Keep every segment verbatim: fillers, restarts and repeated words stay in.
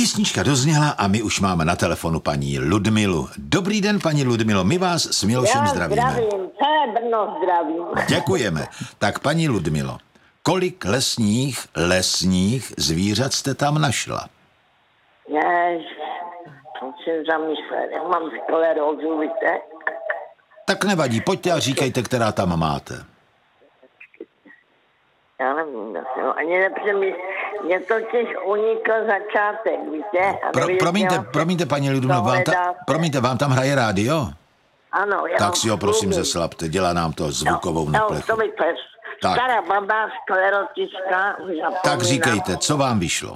Písnička dozněla a my už máme na telefonu paní Ludmilu. Dobrý den, paní Ludmilo, my vás s Milošem Já zdravíme. zdravím, celé Brno zdravím. Děkujeme. Tak paní Ludmilo, kolik lesních, lesních zvířat jste tam našla? Jež, musím zamyslet, já mám sklerózu, víte? Tak nevadí, pojďte a říkejte, která tam máte. Já nevím, no, ani nepřemýšlím. Mě totiž unikl začátek, víte? A Pro, promiňte, jsem, promiňte, paní Ludmilo, vám, ta, promiňte, vám tam hraje rádio? Ano, já Tak si ho prosím mluvím. zeslabte, dělá nám to zvukovou no, neplechu. No, to vypes. Tak. Stará baba, sklerotická, už zapomínám. Tak říkejte, co vám vyšlo?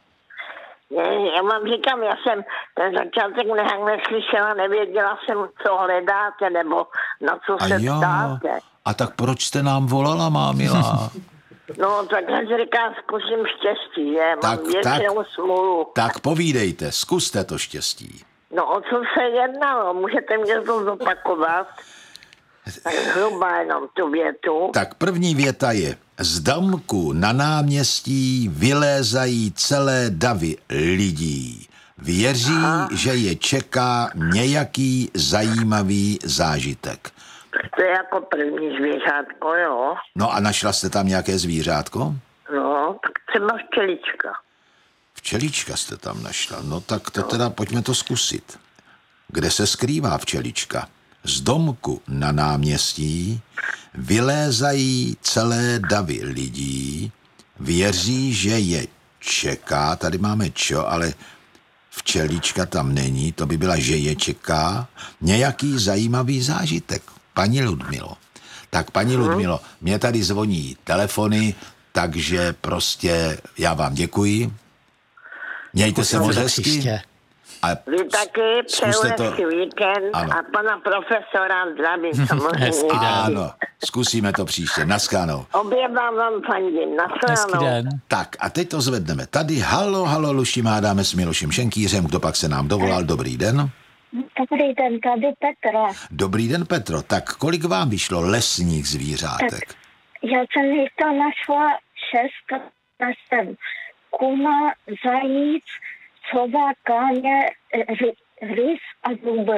Ne, já vám říkám, já jsem ten začátek nějak neslyšela, nevěděla jsem, co hledáte, nebo na co A se jo, ptáte. a tak proč jste nám volala, má milá? No, tak já si říkám, zkusím štěstí, že? Tak, Mám většinou smůlu. Tak povídejte, zkuste to štěstí. No, o co se jednalo? Můžete mě to zopakovat? Tak zhruba jenom tu větu. Tak první věta je: z domku na náměstí vylézají celé davy lidí. Věří, Aha. že je čeká nějaký zajímavý zážitek. To je jako první zvířátko, jo? No a našla jste tam nějaké zvířátko? No, tak třeba včelička. Včelička jste tam našla. No tak to teda pojďme to zkusit. Kde se skrývá včelička? Z domku na náměstí vylézají celé davy lidí, věří, že je čeká, tady máme čo, ale včelička tam není, to by byla, že je čeká, nějaký zajímavý zážitek. Paní Ludmilo. Tak paní Ludmilo, mě tady zvoní telefony, takže prostě já vám děkuji. Mějte se moc hezky. A Vy taky přeju hezký víkend ano. a pana profesora zdravím samozřejmě. Ano, zkusíme to příště. Naschledanou. Oběvám vám fandím. Naschledanou. Tak a teď to zvedneme. Tady halo, halo, Luším, hádáme s Milošem Šenkýřem. Kdo pak se nám dovolal? Dobrý den. Dobrý den, tady Petro. Dobrý den, Petro. Tak kolik vám vyšlo lesních zvířátek? Tak, já jsem jich to našla šest, jsem kuma, zajíc, sova, káně, rys a zubr.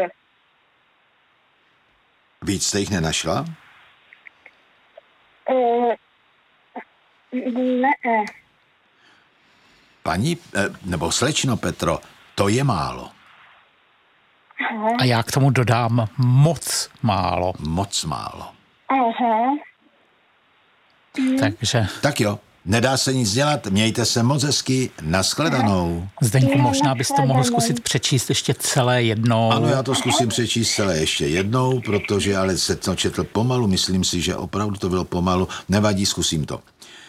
Víc jste jich nenašla? Uh, ne. Paní, nebo slečno Petro, to je málo. A já k tomu dodám moc málo. Moc málo. Aha. Takže... Tak jo, nedá se nic dělat, mějte se moc hezky, naschledanou. Zdeňku, možná bys to mohl zkusit přečíst ještě celé jednou. Ano, já to zkusím přečíst celé ještě jednou, protože ale se to četl pomalu, myslím si, že opravdu to bylo pomalu, nevadí, zkusím to.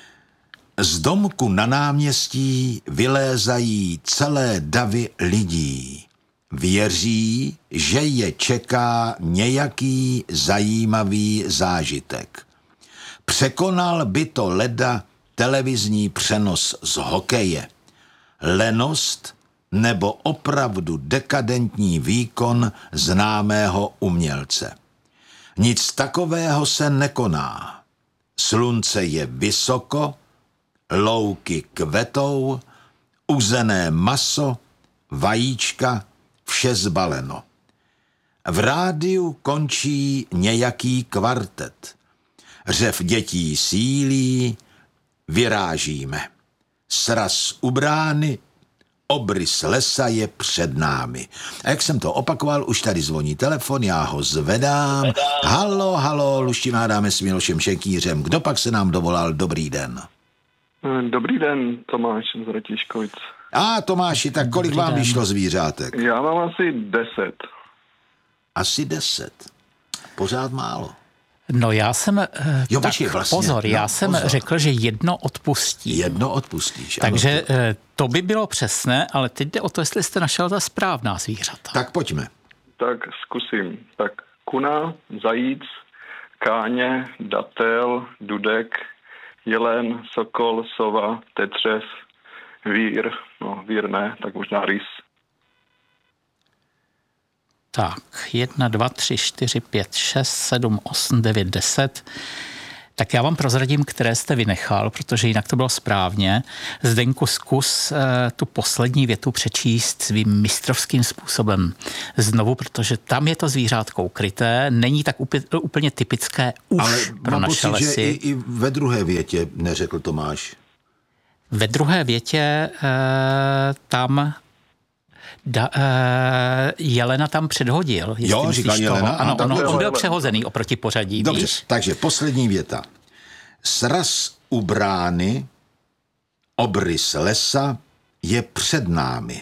Z domku na náměstí vylézají celé davy lidí. Věří, že je čeká nějaký zajímavý zážitek. Překonal by to leda televizní přenos z hokeje. Lenost nebo opravdu dekadentní výkon známého umělce. Nic takového se nekoná. Slunce je vysoko, louky kvetou, uzené maso, vajíčka, vše zbaleno. V rádiu končí nějaký kvartet. Řev dětí sílí, vyrážíme. Sraz u brány, obrys lesa je před námi. A jak jsem to opakoval, už tady zvoní telefon, já ho zvedám. Halo, halo, Luštím, hádáme s Milošem Šenkýřem. Kdo pak se nám dovolal? Dobrý den. Dobrý den, Tomáš z Ratíškovic. A Tomáši, tak kolik vám vyšlo zvířátek? Já mám asi deset. Asi deset. Pořád málo. No já jsem, jo, tak počkej, vlastně, pozor, no, já jsem pozor. řekl, že jedno odpustí. Jedno odpustíš. Takže ano, to... to by bylo přesné, ale teď jde o to, jestli jste našel ta správná zvířata. Tak pojďme. Tak zkusím. Tak kuna, zajíc, káně, datel, dudek, jelen, sokol, sova, tetřev, vír, no vír ne, tak možná rys. Tak, jedna, dva, tři, čtyři, pět, šest, sedm, osm, devět, deset. Tak já vám prozradím, které jste vynechal, protože jinak to bylo správně. Zdeňku, zkus uh, tu poslední větu přečíst svým mistrovským způsobem znovu, protože tam je to zvířátko ukryté, není tak úplně, úplně typické už Ale pro mám naše pocit, lesy. že i, i ve druhé větě neřekl Tomáš. Ve druhé větě uh, tam Da, uh, Jelena tam předhodil. Jo, říkal Jelena. Ano, A, ono, tak on jo, byl ale- přehozený oproti pořadí. Dobře, Víš? takže poslední věta. Sraz u brány, obrys lesa je před námi.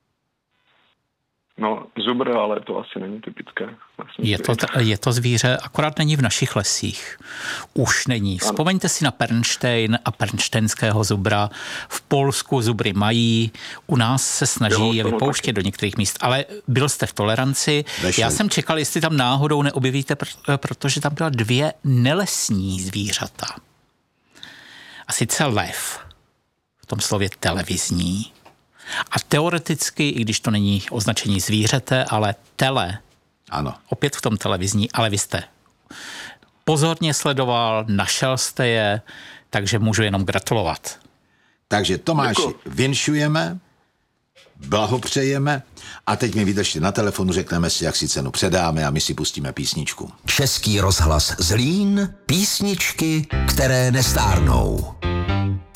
No, zubr, ale to asi není typické. Vlastně Je to, je to zvíře, akorát není v našich lesích. Už není. Vzpomeňte si na Pernštejn a pernštejnského zubra. V Polsku zubry mají, u nás se snaží Jo, je tomu vypouštět do některých míst. Ale byl jste v toleranci. Vešel. Já jsem čekal, jestli tam náhodou neobjevíte, pr- protože tam byla dvě nelesní zvířata. A sice lev, v tom slově televizní. A teoreticky, i když to není označení zvířete, ale tele, Ano. opět v tom televizní, ale vy jste pozorně sledoval, našel jste je, takže můžu jenom gratulovat. Takže Tomáši, Děkuju. vinšujeme, blahopřejeme a teď mi vydržte na telefonu, řekneme si, jak si cenu předáme a my si pustíme písničku. Český rozhlas Zlín, písničky, které nestárnou.